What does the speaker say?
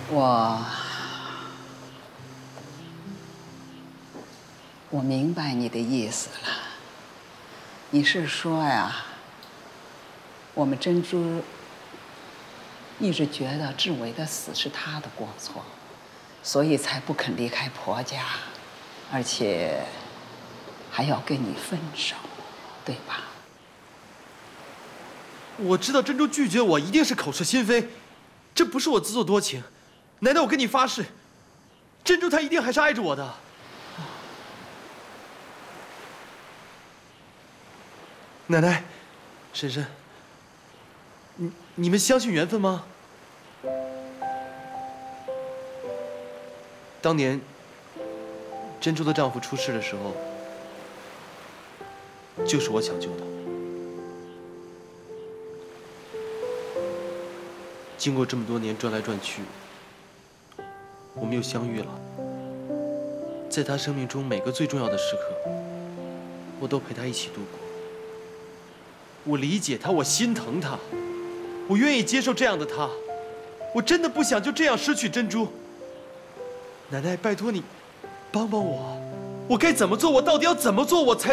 我明白你的意思了。你是说呀，我们珍珠一直觉得志伟的死是她的过错，所以才不肯离开婆家，而且还要跟你分手，对吧？ 我知道珍珠拒绝我一定是口是心非，这不是我自作多情。奶奶，我跟你发誓，珍珠她一定还是爱着我的。奶奶，婶婶，你们相信缘分吗？当年珍珠的丈夫出事的时候，就是我抢救的。经过这么多年转来转去，我们又相遇了。在他生命中每个最重要的时刻，我都陪他一起度过。我理解他，我心疼他，我愿意接受这样的他。我真的不想就这样失去珍珠。奶奶，拜托你，帮帮我，我该怎么做？我到底要怎么做，我才能